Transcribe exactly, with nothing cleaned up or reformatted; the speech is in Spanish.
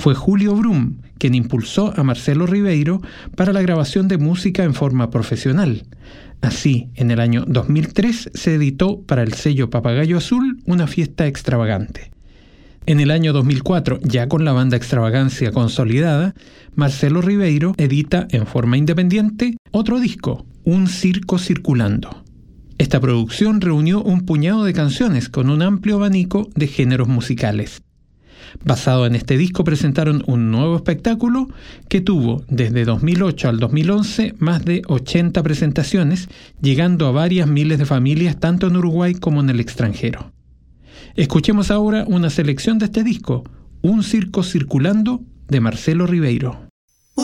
Fue Julio Brum quien impulsó a Marcelo Ribeiro para la grabación de música en forma profesional. Así, en el año dos mil tres se editó para el sello Papagayo Azul Una fiesta extravagante. En el año dos mil cuatro, ya con la banda Extravagancia consolidada, Marcelo Ribeiro edita en forma independiente otro disco, Un circo circulando. Esta producción reunió un puñado de canciones con un amplio abanico de géneros musicales. Basado en este disco presentaron un nuevo espectáculo que tuvo desde dos mil ocho al dos mil once más de ochenta presentaciones, llegando a varias miles de familias tanto en Uruguay como en el extranjero. Escuchemos ahora una selección de este disco, Un circo circulando, de Marcelo Ribeiro.